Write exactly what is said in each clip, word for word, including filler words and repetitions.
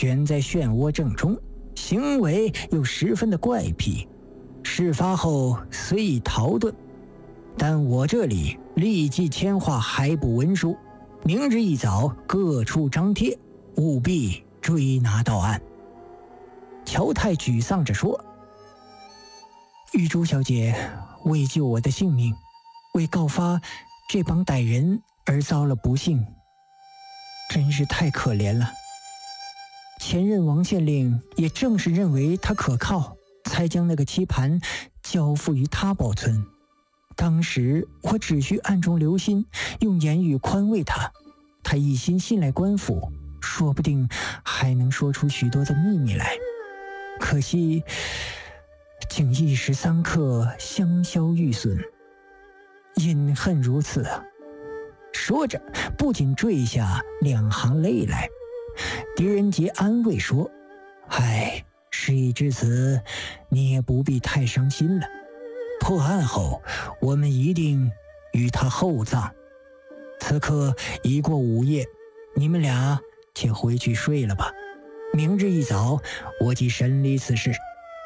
卷在漩涡正中，行为又十分的怪癖。事发后虽已逃遁，但我这里立即签划海捕文书，明日一早各处张贴，务必追拿到案。乔太沮丧着说：玉珠小姐为救我的性命，为告发这帮歹人而遭了不幸，真是太可怜了。前任王县令也正是认为他可靠，才将那个棋盘交付于他保存。当时我只需暗中留心，用言语宽慰他，他一心信赖官府，说不定还能说出许多的秘密来。可惜竟一时三刻香消玉损，隐恨如此啊！说着不仅坠下两行泪来。狄仁杰安慰说：唉，事已至此，你也不必太伤心了。破案后我们一定与他厚葬。此刻已过午夜，你们俩且回去睡了吧，明日一早我即审理此事。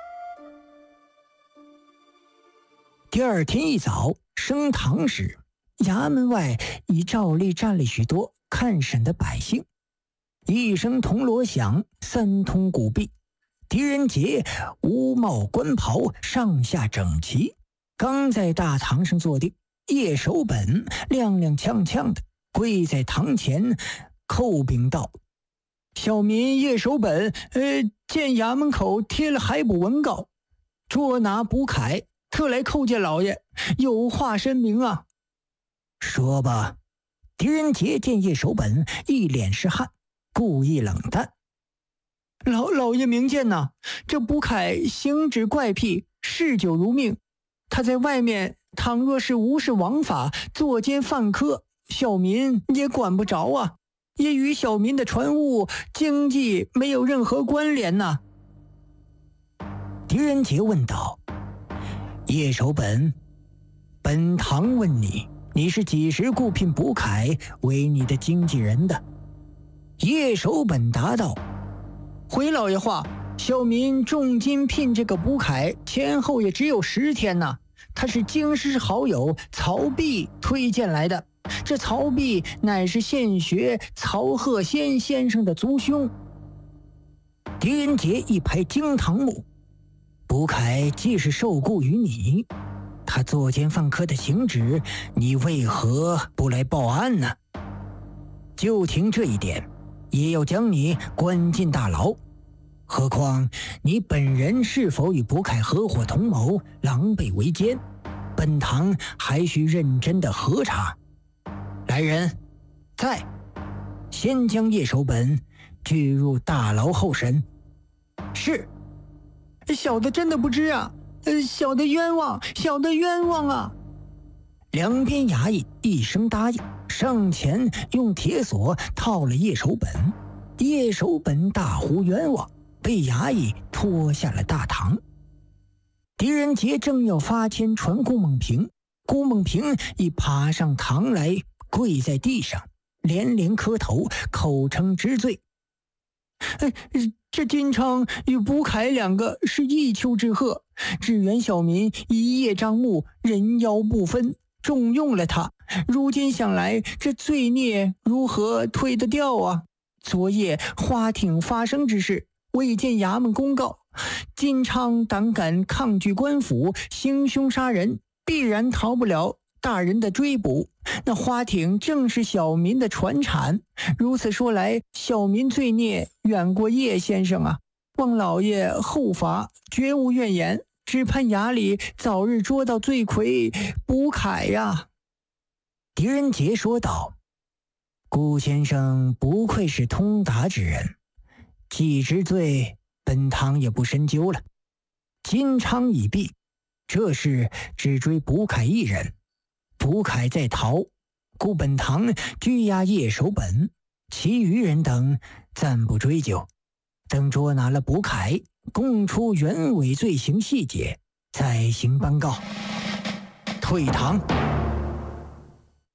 第二天一早升堂时，衙门外已照例站了许多看审的百姓。一声铜锣响，三通鼓壁，狄仁杰乌帽官袍，上下整齐，刚在大堂上坐定，叶守本踉踉跄跄的跪在堂前叩禀道：小民叶守本呃，见衙门口贴了海捕文告，捉拿卜凯，特来叩见老爷，有话申明啊。说吧。狄仁杰见叶守本一脸是汗，故意冷淡：老老爷明鉴呐，这卜凯行止怪癖，嗜酒如命。他在外面倘若是无视王法，作奸犯科，小民也管不着啊，也与小民的船务经济没有任何关联呐。狄仁杰问道：叶守本，本堂问你，你是几时雇聘卜凯为你的经纪人的？叶守本答道：回老爷话，小民重金聘这个卜凯，前后也只有十天呐。他是京师好友曹弼推荐来的，这曹弼乃是现学曹鹤仙先生的族兄。狄仁杰一拍惊堂木：卜凯既是受雇于你，他作奸犯科的行止，你为何不来报案呢？就凭这一点，也要将你关进大牢。何况你本人是否与卜凯合伙同谋，狼狈为奸，本堂还需认真的核查。来人，在，先将叶守本拘入大牢候审。是。小的真的不知啊，呃，小的冤枉，小的冤枉啊！两边衙役一声答应，上前用铁锁套了叶守本。叶守本大呼冤枉，被衙役拖下了大堂。狄仁杰正要发签传顾梦平，顾梦平已爬上堂来，跪在地上，连连磕头，口称知罪。哎，这金昌与卜凯两个是一丘之貉，只缘小民一叶障目，人妖不分，重用了他。如今想来，这罪孽如何推得掉啊？昨夜花町发生之事，未见衙门公告，金昌胆敢抗拒官府，行凶杀人，必然逃不了大人的追捕。那花町正是小民的传产，如此说来，小民罪孽远过叶先生啊！望老爷后罚，绝无怨言，只盼衙里早日捉到罪魁卜凯呀！狄仁杰说道：顾先生不愧是通达之人，既知罪，本堂也不深究了。金昌已毙，这事只追卜凯一人，卜凯在逃，故本堂拘押叶守本，其余人等暂不追究，等捉拿了卜凯，供出原委罪行细节，再行颁告。退堂。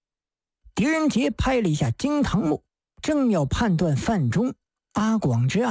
狄仁杰拍了一下惊堂木，正要判断范中、阿广之案。